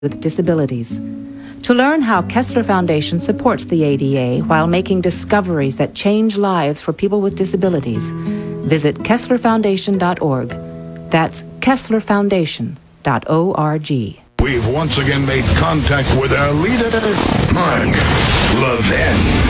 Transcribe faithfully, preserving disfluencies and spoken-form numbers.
with disabilities. To learn how Kessler Foundation supports the A D A while making discoveries that change lives for people with disabilities, visit kessler foundation dot org. That's kessler foundation dot org. We've once again made contact with our leader, Mark Levin.